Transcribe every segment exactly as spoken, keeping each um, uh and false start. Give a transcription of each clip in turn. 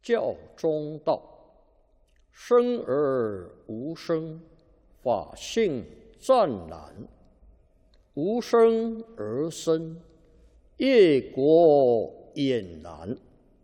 教中道，生而无生，法性湛然；无生而生，业果俨然。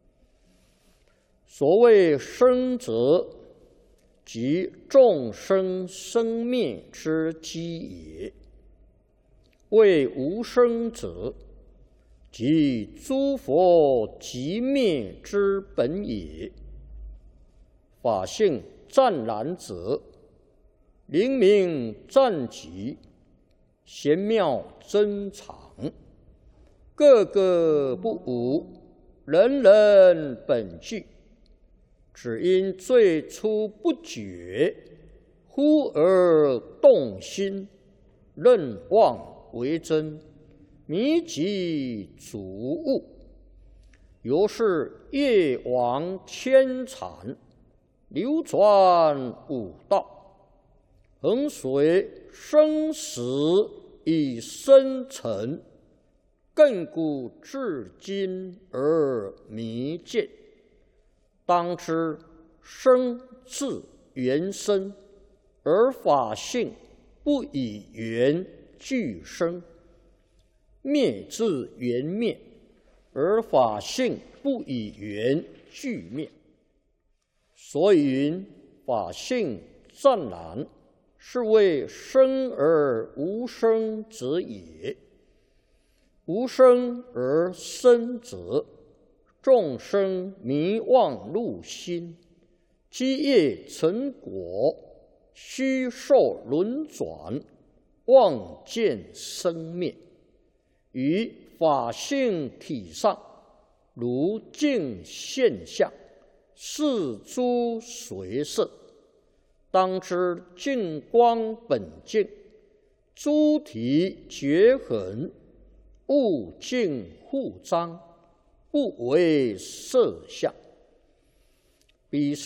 所谓生者，即众生生灭之基也；谓无生者，即诸佛寂灭之本也。法性湛然者，灵明湛极，玄妙珍藏，个个不无，人人本具。只因最初不觉，忽而动心，认妄为真，迷己主悟，由是业王牵缠，流转五道，恒随生死以生沉，亘古至今而弥见。当知生自缘生，而法性不以缘俱生；灭自缘灭，而法性不以缘俱灭。所以云法性湛然，是谓生而无生者也。无生而生者，众生迷妄入心，积业成果，虚受轮转，妄见生灭。于法性体上，如镜现象，是诸随色。当知净光本净，诸体绝痕，物净互彰，不为色相。彼